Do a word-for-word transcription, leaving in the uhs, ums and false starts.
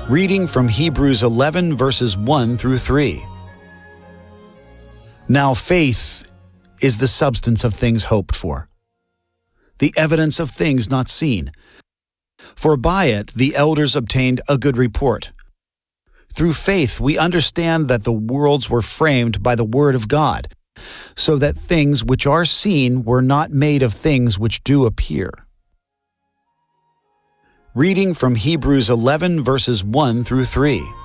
Reading from Hebrews eleven, verses one through three. Now faith is the substance of things hoped for, the evidence of things not seen. For by it the elders obtained a good report. Through faith we understand that the worlds were framed by the word of God, so that things which are seen were not made of things which do appear. Reading from Hebrews eleven, verses one through three.